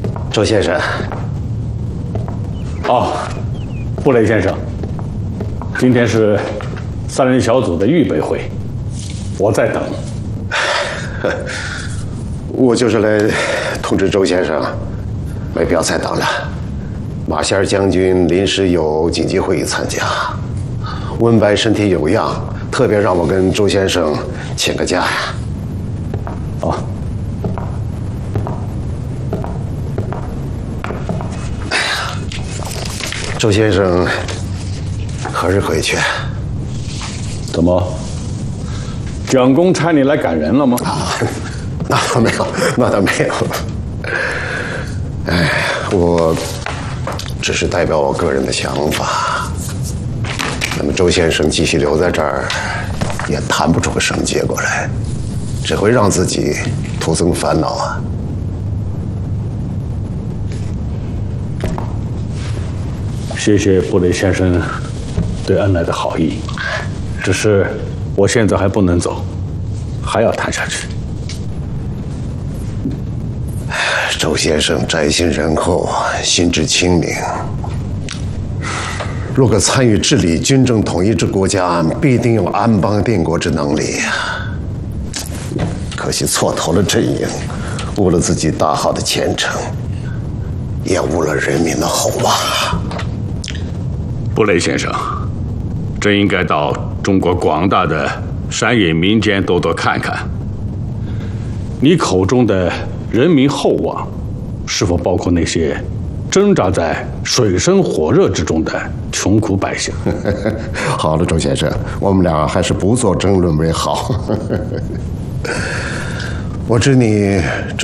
周先生。 哦，布雷先生，今天是3人小组的预备会，我在等。 我就是来通知周先生，没必要再等了。马歇尔将军临时有紧急会议参加，温白身体有恙，特别让我跟周先生请个假呀。 哦。 周先生何日回去？ 怎么？蒋公差你来赶人了吗？ 那倒没有，那倒没有。哎，我只是代表我个人的想法。那么周先生继续留在这儿，也谈不出个什么结果来，只会让自己徒增烦恼啊。 谢谢布雷先生对恩来的好意，只是我现在还不能走，还要谈下去。 周先生宅心仁厚，心智清明。若可参与治理军政统一之国家，必定有安邦定国之能力。可惜错投了阵营，误了自己大好的前程，也误了人民的厚望。 布雷先生，真应该到中国广大的山野民间多多看看。你口中的人民厚望，是否包括那些挣扎在水深火热之中的穷苦百姓？ 好了，周先生，我们俩还是不做争论为好。我知你